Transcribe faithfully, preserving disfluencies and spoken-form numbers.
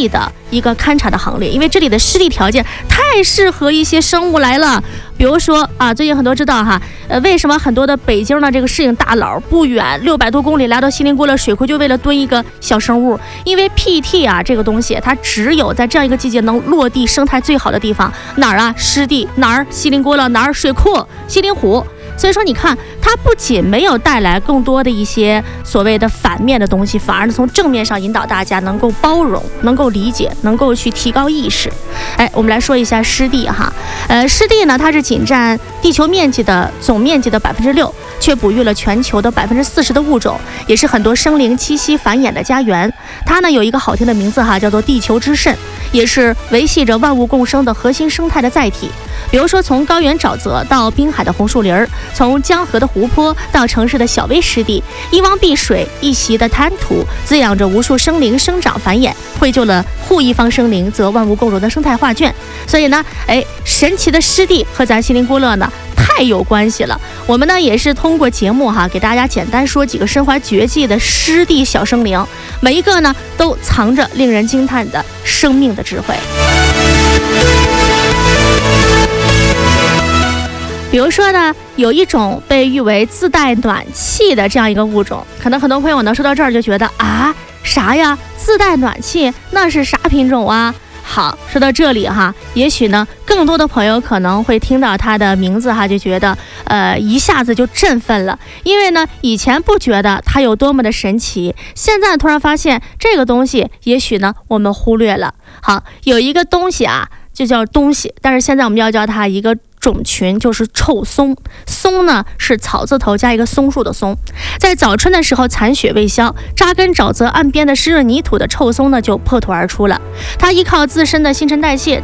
地的一个勘察的行列，因为这里的湿地条件太适合一些生物来了。比如说啊，最近很多知道哈，呃，为什么很多的北京的这个摄影大佬不远六百多公里来到锡林郭勒水库，就为了蹲一个小生物？因为 P T 啊这个东西，它只有在这样一个季节能落地，生态最好的地方哪儿啊？湿地哪儿？锡林郭勒哪儿？水库锡林湖。所以说你看，它不仅没有带来更多的一些所谓的反面的东西，反而从正面上引导大家能够包容，能够理解，能够去提高意识。哎，我们来说一下湿地哈，呃，湿地呢，它是仅占地球面积的总面积的百分之六，却哺育了全球的百分之四十的物种，也是很多生灵栖息繁衍的家园。它呢有一个好听的名字哈，叫做地球之肾，也是维系着万物共生的核心生态的载体。比如说，从高原沼泽到滨海的红树林，从江河的湖泊到城市的小微湿地，一汪碧水，一席的滩涂，滋养着无数生灵生长繁衍，绘就了护一方生灵则万物共荣的生态画卷。所以呢，哎，神奇的湿地和咱锡林郭勒呢太有关系了。我们呢也是通过节目哈，给大家简单说几个身怀绝技的湿地小生灵，每一个呢都藏着令人惊叹的生命的智慧。比如说呢，有一种被誉为自带暖气的这样一个物种，可能很多朋友呢说到这儿就觉得啊，啥呀？自带暖气那是啥品种啊？好，说到这里哈，也许呢更多的朋友可能会听到它的名字哈，就觉得呃一下子就振奋了，因为呢以前不觉得它有多么的神奇，现在突然发现这个东西也许呢我们忽略了。好，有一个东西啊就叫东西，但是现在我们要叫它一个种群，就是臭松。松呢是草字头加一个松树的松，在早春的时候残雪未消，扎根沼泽岸边的湿润泥土的臭松呢就破土而出了。它依靠自身的新陈代谢